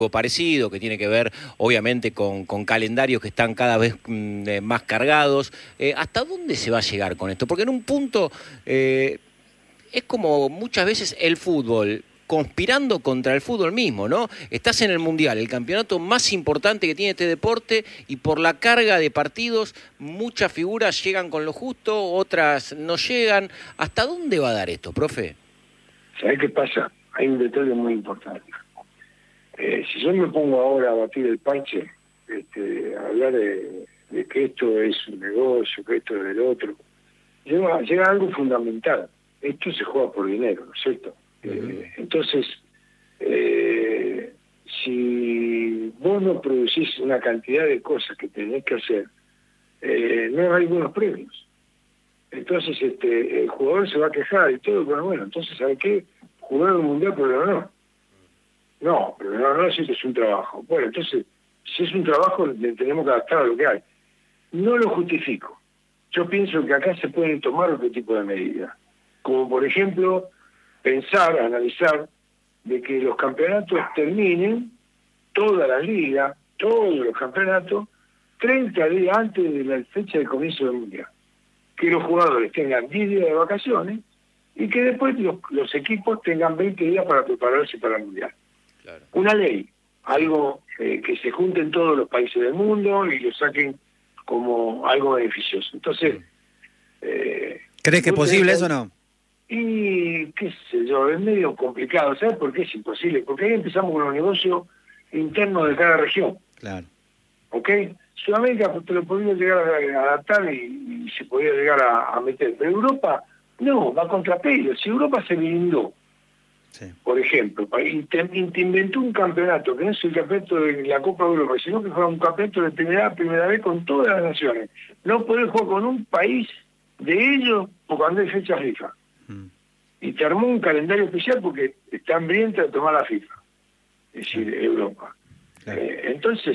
parecido, que tiene que ver obviamente con calendarios que están cada vez más cargados. ¿Hasta dónde se va a llegar con esto? Porque en un punto es como muchas veces el fútbol conspirando contra el fútbol mismo, ¿no? Estás en el Mundial, el campeonato más importante que tiene este deporte, y por la carga de partidos muchas figuras llegan con lo justo, otras no llegan. ¿Hasta dónde va a dar esto, profe? ¿Sabés qué pasa? Hay un detalle muy importante. Si yo me pongo ahora a batir el parche, a hablar de que esto es un negocio, que esto es del otro, llega algo fundamental. Esto se juega por dinero, ¿no es cierto? Entonces, si vos no producís una cantidad de cosas que tenés que hacer, no hay buenos premios. Entonces, el jugador se va a quejar y todo, pero bueno, entonces, ¿sabe qué? Jugar un mundial, pero no. No, pero no, si es un trabajo. Bueno, entonces, si es un trabajo, le tenemos que adaptar a lo que hay. No lo justifico. Yo pienso que acá se pueden tomar otro tipo de medidas. Como, por ejemplo, analizar de que los campeonatos terminen, toda la liga, todos los campeonatos, 30 días antes de la fecha de comienzo del mundial. Que los jugadores tengan 10 días de vacaciones y que después los equipos tengan 20 días para prepararse para el mundial. Claro. Una ley, algo que se junten todos los países del mundo y lo saquen como algo beneficioso. Entonces, ¿crees que es posible eso o no? Y qué sé yo, es medio complicado. ¿Sabes por qué es imposible? Porque ahí empezamos con los negocios internos de cada región. Claro. ¿Ok? Sudamérica te lo podía llegar a adaptar y se podía llegar a meter. Pero Europa, no, va contra pelo. Si Europa se blindó, sí, por ejemplo, y te inventó un campeonato que no es el campeonato de la Copa de Europa, sino que juega un campeonato de primera vez con todas las naciones. No podés jugar con un país de ellos o cuando hay fecha FIFA. Y te armó un calendario especial porque está hambrienta de tomar la FIFA, es decir, Europa. Claro. Entonces,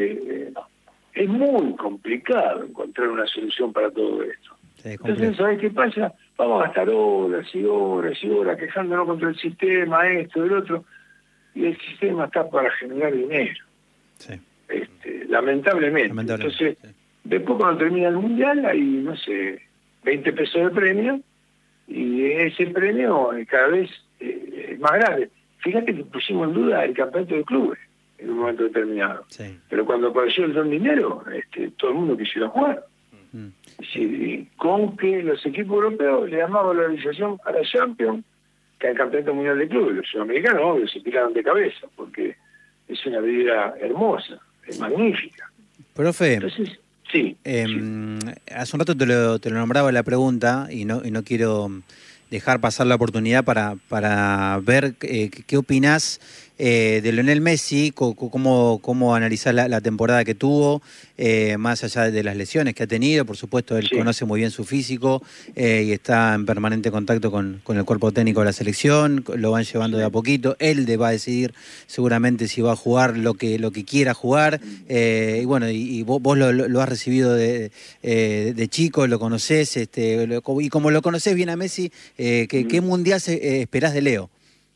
es muy complicado encontrar una solución para todo esto. Sí, entonces, ¿sabés qué pasa? Vamos a gastar horas y horas y horas quejándonos contra el sistema, esto, el otro, y el sistema está para generar dinero. Sí. Lamentablemente. Entonces, sí, después cuando termina el mundial hay, no sé, 20 pesos de premio, y ese premio cada vez es más grande. Fíjate que pusimos en duda el campeonato de clubes en un momento determinado. Sí. Pero cuando apareció el don dinero, todo el mundo quisiera jugar. Es decir, con que los equipos europeos le dan más valorización a la Champions que al campeonato mundial de clubes. Los sudamericanos, obvio, se tiraron de cabeza porque es una vida hermosa, es magnífica. Profe, entonces, sí. Hace un rato te lo nombraba la pregunta y no quiero dejar pasar la oportunidad para ver qué opinás de Lionel Messi, cómo analizar la temporada que tuvo, más allá de las lesiones que ha tenido. Por supuesto, él conoce muy bien su físico y está en permanente contacto con el cuerpo técnico de la selección, lo van llevando de a poquito. Él va a decidir seguramente si va a jugar lo que quiera jugar, y bueno, y vos lo has recibido de chico, lo conocés, y como lo conocés bien a Messi, ¿qué mundial esperás de Leo?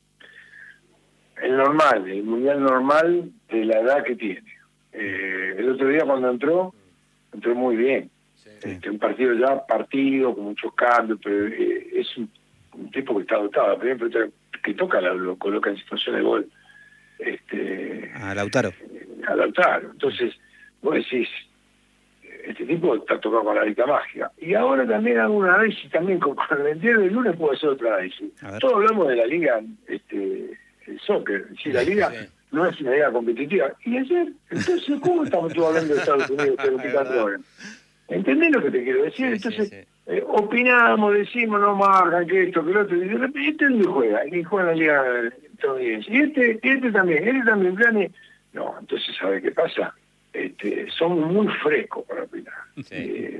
El mundial normal de la edad que tiene. El otro día cuando entró muy bien. Sí. Un partido con muchos cambios, pero es un tipo que está dotado. Por ejemplo, que toca, lo coloca en situación de gol. A Lautaro. A Lautaro. Entonces, vos decís, este tipo está tocado con la varita mágica. Y ahora también hago un análisis también con el entierro del lunes puedo hacer otro análisis. Todos hablamos de la liga, el soccer, si la liga no es una liga competitiva. Y ayer, entonces, ¿cómo estamos todos hablando de Estados Unidos ahora? ¿Entendés lo que te quiero decir? Entonces, opinamos, decimos, no marcan, que esto, que lo otro, y de repente este no juega, y juega en la liga estadounidense. Y este también, planes. No, entonces, ¿sabe qué pasa? Somos muy frescos para opinar. Sí.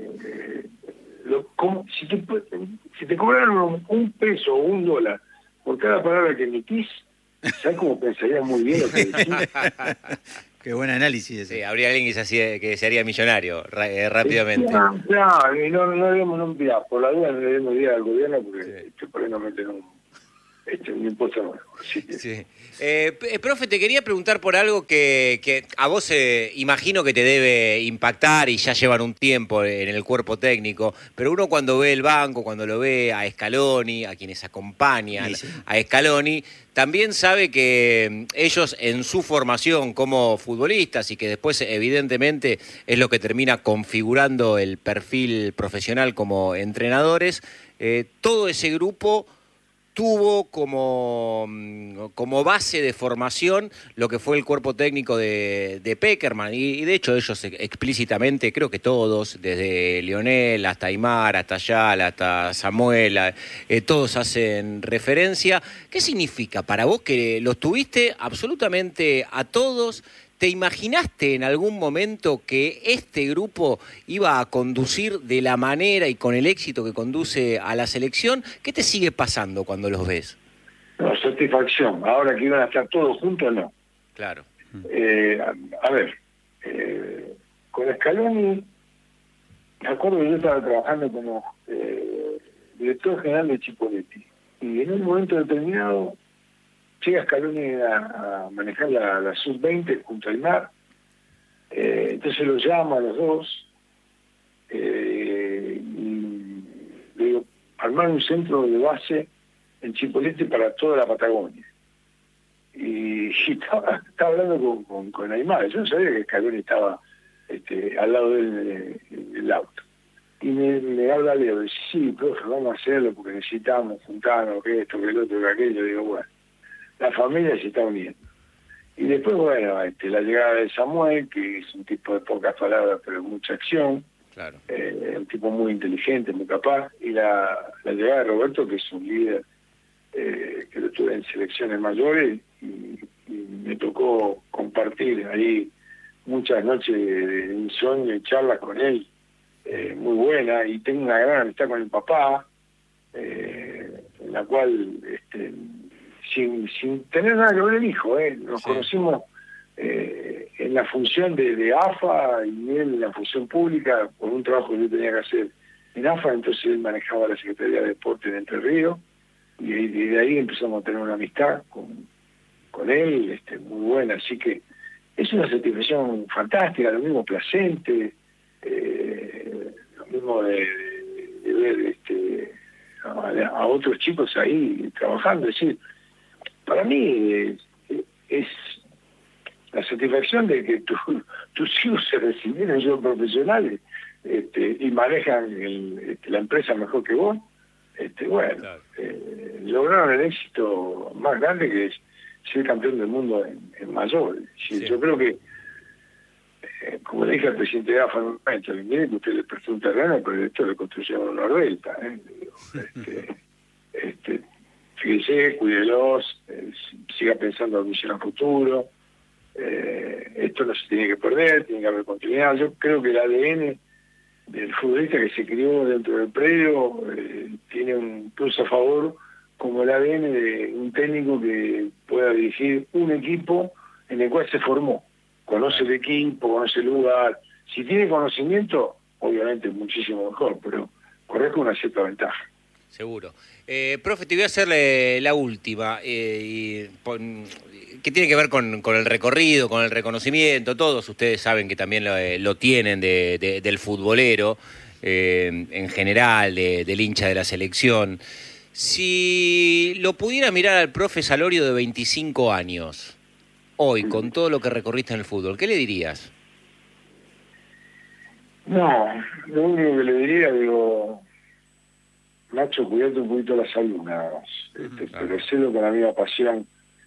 Si te cobraron un peso o $1 por cada palabra que emitís, ¿sabes cómo pensarías muy bien lo que decís? Qué buen análisis ese. Sí, habría alguien que se haría millonario rápidamente. Claro, y no debemos, mirá, por la duda no debemos ir al gobierno porque por ahí nos meten un impuesto nuevo. Así que... Sí. Profe, te quería preguntar por algo que a vos imagino que te debe impactar y ya llevan un tiempo en el cuerpo técnico, pero uno cuando ve el banco, cuando lo ve a Scaloni, a quienes acompañan a Scaloni, también sabe que ellos en su formación como futbolistas y que después evidentemente es lo que termina configurando el perfil profesional como entrenadores, todo ese grupo tuvo como base de formación lo que fue el cuerpo técnico de Pekerman y de hecho ellos explícitamente, creo que todos, desde Lionel hasta Aimar, hasta Yala, hasta Samuel, todos hacen referencia. ¿Qué significa para vos que los tuviste absolutamente a todos? ¿Te imaginaste en algún momento que este grupo iba a conducir de la manera y con el éxito que conduce a la selección? ¿Qué te sigue pasando cuando los ves? No, satisfacción. Ahora que iban a estar todos juntos, no. Claro. A ver, con Scaloni, me acuerdo que yo estaba trabajando como director general de Chipolletti. Y en un momento determinado llega Scaloni a manejar la sub-20 junto al mar, entonces los llama a los dos, y le digo, armar un centro de base en Chipolletti para toda la Patagonia. Y estaba hablando con Aimar, yo no sabía que Scaloni estaba al lado del auto. Y me habla Leo, dice, sí, profe, vamos a hacerlo porque necesitamos juntarnos, que esto, que el otro, que aquello. Digo, bueno. La familia se está uniendo. Y después, bueno, la llegada de Samuel, que es un tipo de pocas palabras, pero mucha acción. Claro. Un tipo muy inteligente, muy capaz. Y la llegada de Roberto, que es un líder que lo tuve en selecciones mayores. Y me tocó compartir ahí muchas noches de insomnio y charlas con él. Muy buena. Y tengo una gran amistad con el papá, en la cual... sin tener nada que ver el hijo, nos conocimos en la función de AFA y él en la función pública por un trabajo que yo tenía que hacer en AFA, entonces él manejaba la Secretaría de Deporte de Entre Ríos y de ahí empezamos a tener una amistad con él, muy buena, así que es una satisfacción fantástica, lo mismo placente, lo mismo de ver a otros chicos ahí trabajando, es decir, para mí es la satisfacción de que tus hijos se recibieron, son profesionales y manejan la empresa mejor que vos. Bueno, claro. Lograron el éxito más grande que es ser campeón del mundo en mayores. Sí. Yo creo que, como le dije al presidente de AFA en un momento, mire que usted le prestó un terreno, pero esto le construyeron una delta. Fíjese, cuídelos, siga pensando en misión a futuro. Esto no se tiene que perder, tiene que haber continuidad. Yo creo que el ADN del futbolista que se crió dentro del predio tiene un plus a favor, como el ADN de un técnico que pueda dirigir un equipo en el cual se formó. Conoce el equipo, conoce el lugar. Si tiene conocimiento, obviamente muchísimo mejor, pero corre con una cierta ventaja. Seguro. Profe, te voy a hacerle la última, que tiene que ver con el recorrido, con el reconocimiento. Todos ustedes saben que también lo tienen del futbolero, en general, del hincha de la selección. Si lo pudiera mirar al profe Salorio de 25 años, hoy, con todo lo que recorriste en el fútbol, ¿qué le dirías? No, lo único que le diría, digo... Nacho, cuídate un poquito la salud, nada más. Pero sélo con la misma pasión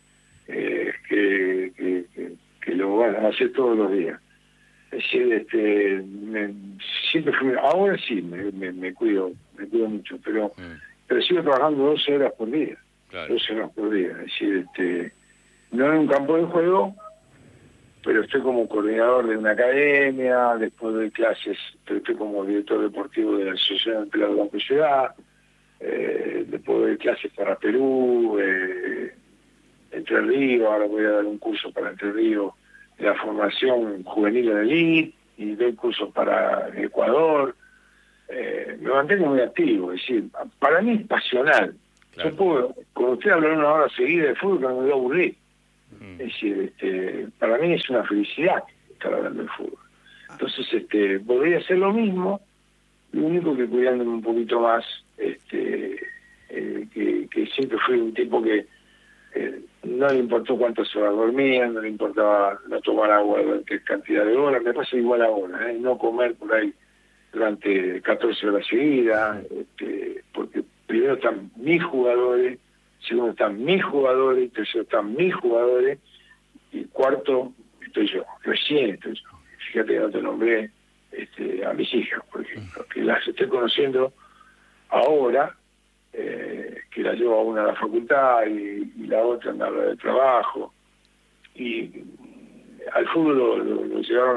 que lo vas a hacer todos los días. Es decir, siempre fui, ahora sí me cuido mucho, pero sigo trabajando 12 horas por día. Claro. 12 horas por día. Es decir, no en un campo de juego, pero estoy como coordinador de una academia, después doy clases, estoy como director deportivo de la Asociación del Pelado Banco Ciudad. Después doy clases para Perú, Entre Ríos, ahora voy a dar un curso para Entre Ríos de la formación juvenil en elite, y doy cursos para Ecuador. Me mantengo muy activo, es decir, para mí es pasional, Claro. Yo puedo, con usted hablar una hora seguida de fútbol, que no me voy a aburrir. Es decir, para mí es una felicidad estar hablando de fútbol. Entonces, podría hacer lo mismo, lo único que cuidándome un poquito más, que siempre fui un tipo que no le importó cuántas horas dormía, no le importaba no tomar agua durante cantidad de horas, me pasa igual ahora, no comer por ahí durante 14 horas seguidas, porque primero están mis jugadores, segundo están mis jugadores, tercero están mis jugadores, y cuarto estoy yo, recién estoy yo. Fíjate que no te nombré a mis hijas, por ejemplo, que las estoy conociendo ahora, que la llevo a una a la facultad y la otra a la de trabajo, y al fútbol lo llevaron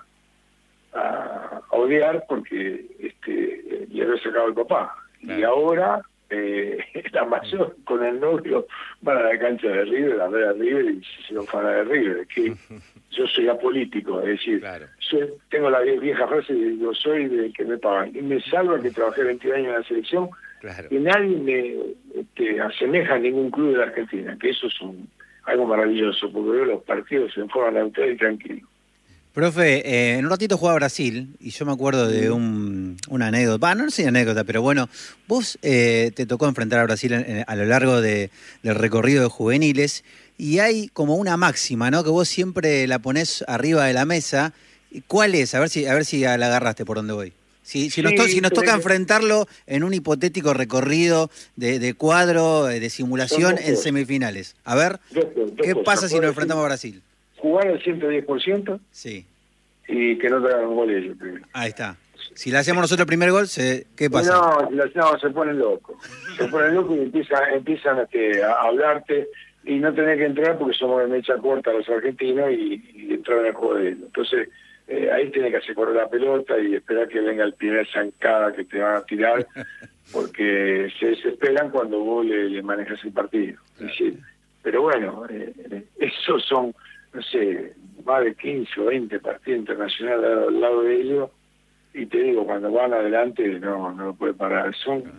a odiar porque le había sacado el papá. Claro. Y ahora la mayor con el novio van a la cancha de River, a ver a River y se lo fan de River. Es que yo soy apolítico, es decir, claro. Tengo la vieja frase de yo soy del que me pagan. Y me salva que trabajé 22 años en la selección, claro. Y nadie me asemeja a ningún club de la Argentina, que eso es algo maravilloso, porque veo los partidos en forma neutral y tranquilo. Profe, en un ratito juega Brasil, y yo me acuerdo de una anécdota, no sé anécdota, pero bueno, vos te tocó enfrentar a Brasil a lo largo del recorrido de juveniles, y hay como una máxima, ¿no?, que vos siempre la ponés arriba de la mesa. ¿Cuál es? A ver si la agarraste por donde voy. Si nos toca enfrentarlo en un hipotético recorrido de cuadro, de simulación en semifinales. A ver, ¿qué pasa si nos enfrentamos a Brasil? Jugar al 110%, sí, y que no te hagan un gol ellos primero. Ahí está. Si le hacemos nosotros el primer gol, ¿qué pasa? No, se ponen locos. Se ponen locos y empiezan a hablarte y no tenés que entrar porque somos de mecha corta los argentinos y entrar en el juego de ellos. Entonces, ahí tenés que hacer correr la pelota y esperar que venga el primer zancada que te van a tirar, porque se desesperan cuando vos le manejas el partido. Claro. Es decir, pero bueno, esos son, no sé, más de 15 o 20 partidos internacionales al lado de ellos, y te digo, cuando van adelante no lo puede parar.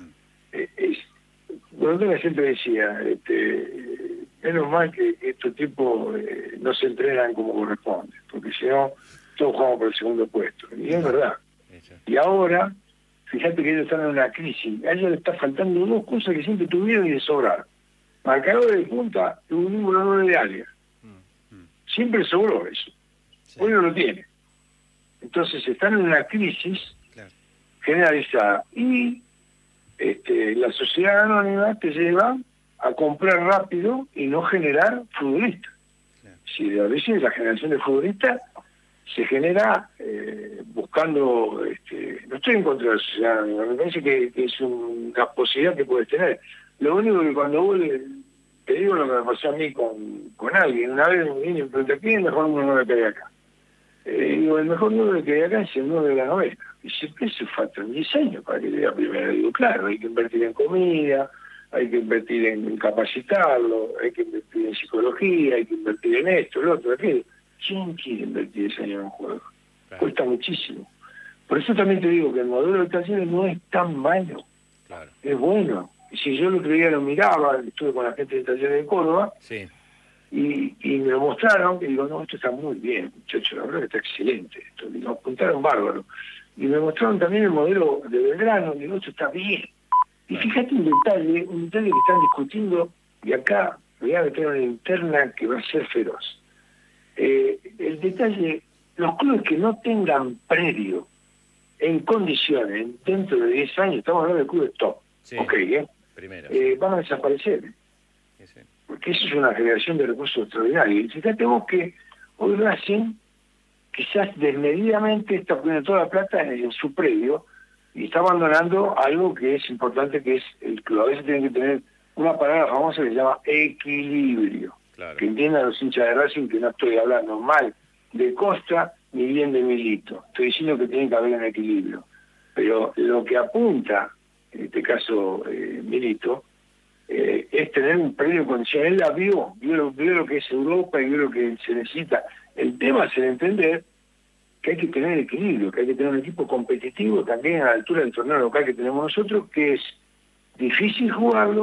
Bueno, siempre decía, menos mal que estos tipos no se entrenan como corresponde, porque si no, todos jugamos por el segundo puesto. Y es verdad. Y ahora, fíjate que ellos están en una crisis. A ellos les está faltando dos cosas que siempre tuvieron y les sobraron. Marcadores de punta y un número de área. Siempre sobró eso. Sí. Hoy no lo tiene. Entonces están en una crisis generalizada. Y la sociedad anónima te lleva a comprar rápido y no generar futbolistas. Si a veces la generación de futbolistas se genera buscando, no estoy en contra de la sociedad anónima, me parece que es una posibilidad que puedes tener. Lo único que cuando vos te digo lo que me pasó a mí con alguien, una vez un niño me pregunta, ¿quién es el mejor 9 que hay acá? Digo, el mejor 9 que hay acá es el 9 de la novela. Y dice, ¿qué se faltan 10 años para que llegue a primera? Digo, claro, hay que invertir en comida, hay que invertir en capacitarlo, hay que invertir en psicología, hay que invertir en esto, lo otro, aquello. ¿Quién quiere invertir 10 años en un juego? Claro. Cuesta muchísimo. Por eso también te digo que el modelo de Talleres no es tan malo. Claro. Es bueno. Y si yo el otro día lo miraba, estuve con la gente de Talleres de Córdoba, sí, y me lo mostraron, y digo, no, esto está muy bien, muchachos, la verdad que está excelente esto. Y lo apuntaron bárbaro. Y me mostraron también el modelo de Belgrano, y digo, esto está bien. Y fíjate un detalle que están discutiendo, y acá voy a meter una interna que va a ser feroz. El detalle, los clubes que no tengan predio en condiciones dentro de 10 años, estamos hablando de clubes top, sí, primero, van a desaparecer, sí, porque eso es una generación de recursos extraordinarios. Y fíjate vos que hoy Racing quizás desmedidamente está poniendo toda la plata en su predio y está abandonando algo que es importante, que es el club. A veces tienen que tener una palabra famosa que se llama equilibrio. Claro. Que entiendan los hinchas de Racing que no estoy hablando mal de Costa ni bien de Milito. Estoy diciendo que tiene que haber un equilibrio. Pero lo que apunta, en este caso Milito, es tener un predio de condiciones. Él la vio lo que es Europa y vio lo que se necesita. El tema es el entender que hay que tener equilibrio, que hay que tener un equipo competitivo también a la altura del torneo local que tenemos nosotros, que es difícil jugarlo,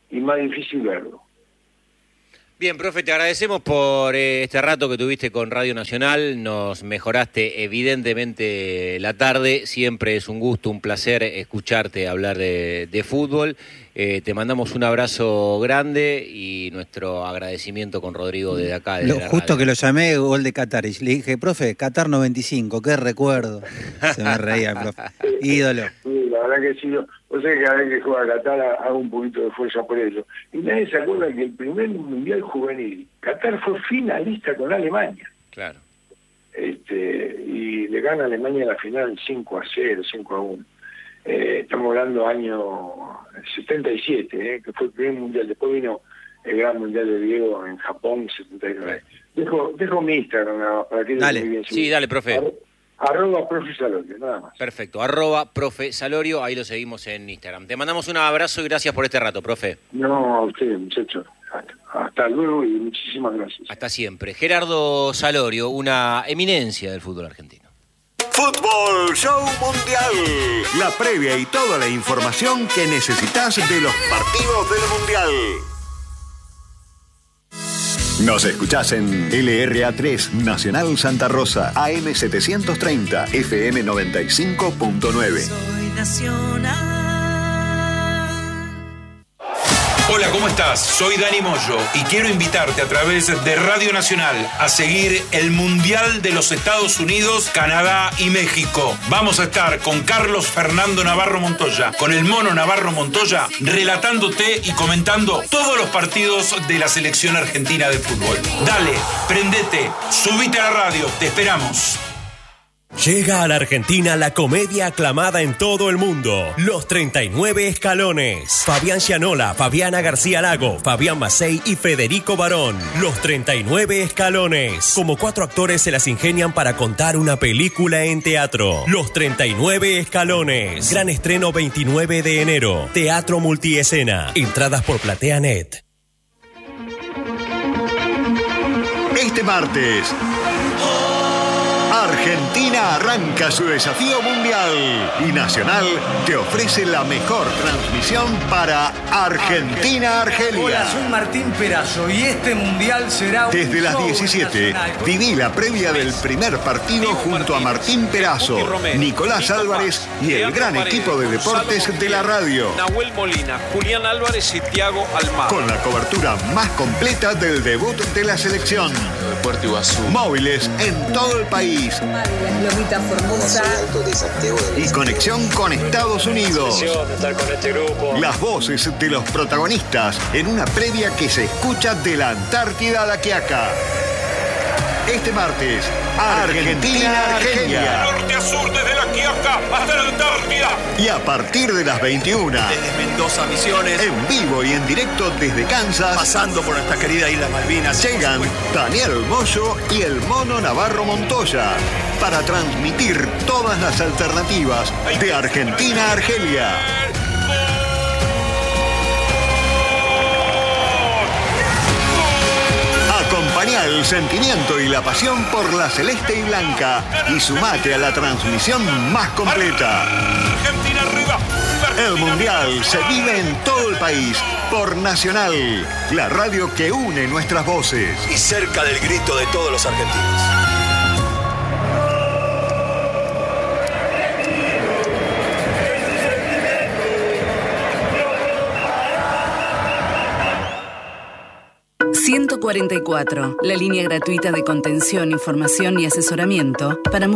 y más difícil verlo. Bien, profe, te agradecemos por este rato que tuviste con Radio Nacional. Nos mejoraste evidentemente la tarde. Siempre es un gusto, un placer escucharte hablar de fútbol. Te mandamos un abrazo grande y nuestro agradecimiento con Rodrigo desde acá. Desde la justo radio. Que lo llamé, gol de Qatar, y le dije, profe, Qatar 95, qué recuerdo. Se me reía el profe. Ídolo. Sí, la verdad que sí, yo sé que cada vez que juega Qatar hago un poquito de fuerza por ello. Y nadie se acuerda que el primer Mundial Juvenil, Qatar fue finalista con Alemania. Claro. Y le gana a Alemania en la final 5-0, 5-1. Estamos hablando año 77, que fue el primer mundial. Después vino el gran mundial de Diego en Japón, 79. Dejo mi Instagram para que dale. Bien. Sí, dale, profe. @Profe Salorio, nada más. Perfecto, @Profe Salorio, ahí lo seguimos en Instagram. Te mandamos un abrazo y gracias por este rato, profe. No, a ustedes, muchachos. Hasta luego y muchísimas gracias. Hasta siempre. Gerardo Salorio, una eminencia del fútbol argentino. Fútbol Show Mundial. La previa y toda la información que necesitas de los partidos del Mundial. Nos escuchás en LRA3 Nacional Santa Rosa, AM 730, FM 95.9. Soy Nacional. Hola, ¿cómo estás? Soy Dani Moyo y quiero invitarte a través de Radio Nacional a seguir el Mundial de los Estados Unidos, Canadá y México. Vamos a estar con Carlos Fernando Navarro Montoya, con el Mono Navarro Montoya, relatándote y comentando todos los partidos de la selección argentina de fútbol. Dale, prendete, subite a la radio, te esperamos. Llega a la Argentina la comedia aclamada en todo el mundo, Los 39 Escalones. Fabián Gianola, Fabiana García Lago, Fabián Macei y Federico Barón. Los 39 Escalones. Como 4 actores se las ingenian para contar una película en teatro. Los 39 Escalones. Gran estreno 29 de enero. Teatro Multiescena. Entradas por PlateaNet. Este martes, Argentina arranca su desafío mundial y Nacional te ofrece la mejor transmisión para Argentina-Argelia. Hola, soy Martín Perazo y este mundial será desde las 17. Viví la previa del primer partido junto a Martín Perazo, Nicolás Álvarez y el gran equipo de deportes de la radio. Nahuel Molina, Julián Álvarez y Thiago Almada. Con la cobertura más completa del debut de la selección. Móviles en todo el país. Lomita Formosa. Y conexión con Estados Unidos. Las voces de los protagonistas en una previa que se escucha de la Antártida a la Quiaca. Este martes, Argentina-Argelia. Norte a sur, desde la Quiaca hasta la Antártida. Y a partir de las 21. Desde Mendoza, Misiones. En vivo y en directo desde Kansas. Pasando por nuestra querida Isla Malvinas. Llegan Daniel Moyo y el Mono Navarro Montoya para transmitir todas las alternativas de Argentina a Argelia. Acompañá el sentimiento y la pasión por la celeste y blanca y sumate a la transmisión más completa. Argentina arriba. El Mundial se vive en todo el país por Nacional, la radio que une nuestras voces. Y cerca del grito de todos los argentinos. ...144, la línea gratuita de contención, información y asesoramiento para